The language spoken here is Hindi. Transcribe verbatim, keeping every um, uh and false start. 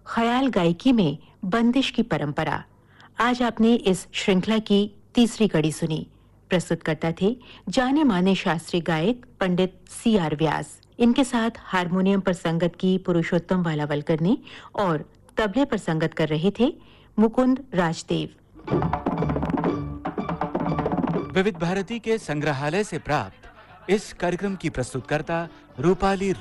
ख्याल गायकी में बंदिश की परंपरा। आज आपने इस श्रृंखला की तीसरी कड़ी सुनी। प्रस्तुतकर्ता थे जाने माने शास्त्रीय गायक पंडित सी आर व्यास। इनके साथ हारमोनियम पर संगत की पुरुषोत्तम वालावलकर ने और तबले पर संगत कर रहे थे मुकुंद राजदेव। विविध भारती के संग्रहालय से प्राप्त इस कार्यक्रम की प्रस्तुतकर्ता रूपाली